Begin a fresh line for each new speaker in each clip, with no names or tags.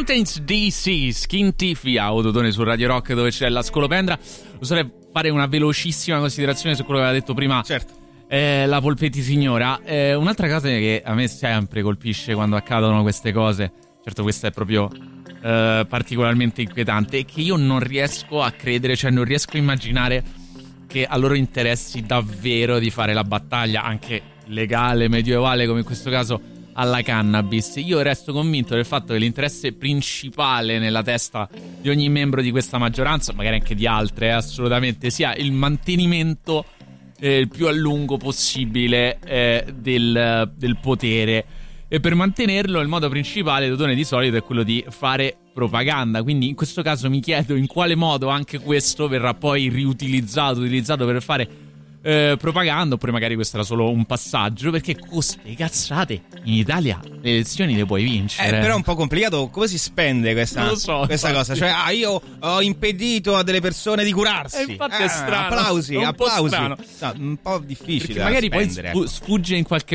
Mountains DC, Skin Tiffy, Autotone su Radio Rock, dove c'è la scolopendra. Vorrei fare una velocissima considerazione su quello che aveva detto prima.
Certo.
La Polpetti signora. Un'altra cosa che a me sempre colpisce quando accadono queste cose, certo questa è proprio particolarmente inquietante, è che io non riesco a credere, cioè non riesco a immaginare che a loro interessi davvero di fare la battaglia, anche legale, medievale, come in questo caso, alla cannabis. Io resto convinto del fatto che l'interesse principale nella testa di ogni membro di questa maggioranza, magari anche di altre, assolutamente, sia il mantenimento il più a lungo possibile del potere. E per mantenerlo il modo principale, Totone, di solito è quello di fare propaganda. Quindi in questo caso mi chiedo in quale modo anche questo verrà poi utilizzato per fare propaganda, oppure magari questo era solo un passaggio, perché queste cazzate in Italia le elezioni le puoi vincere.
Però è un po' complicato. Come si spende questa cosa? Cioè, io ho impedito a delle persone di curarsi.
Infatti è strano.
Applausi.
Strano.
No, un po' difficile.
Perché magari
spendere,
poi sfugge in qualche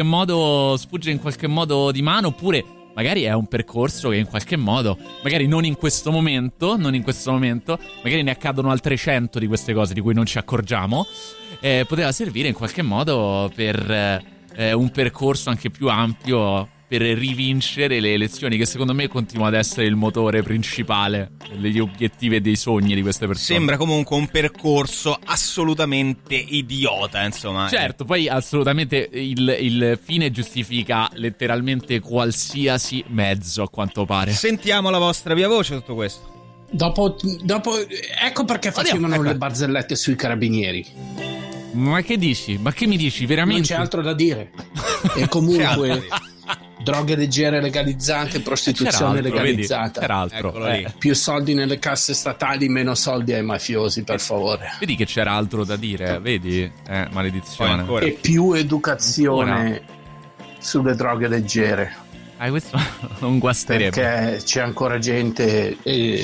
modo di mano, oppure magari è un percorso che in qualche modo, magari non in questo momento, magari ne accadono altre 100 di queste cose di cui non ci accorgiamo. Poteva servire in qualche modo per un percorso anche più ampio per rivincere le elezioni, che secondo me continua ad essere il motore principale degli obiettivi e dei sogni di queste persone.
Sembra comunque un percorso assolutamente idiota, insomma.
Certo, poi assolutamente il fine giustifica letteralmente qualsiasi mezzo, a quanto pare.
Sentiamo la vostra via voce tutto questo.
Dopo ecco perché facevano le barzellette sui carabinieri.
Ma che dici? Ma che mi dici? Veramente?
Non c'è altro da dire. E comunque droghe leggere legalizzate, prostituzione legalizzata.
C'era altro.
Più soldi nelle casse statali, meno soldi ai mafiosi, per favore.
Vedi che c'era altro da dire, vedi? Maledizione.
E più educazione sulle droghe leggere.
Questo non guasterebbe.
Perché c'è ancora gente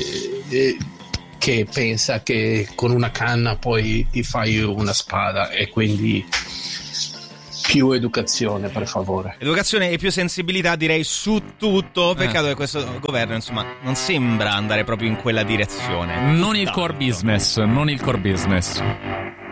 che pensa che con una canna poi ti fai una spada, e quindi più educazione, per favore.
Educazione e più sensibilità, direi, su tutto. Peccato che questo governo, insomma, non sembra andare proprio in quella direzione.
Non il core business.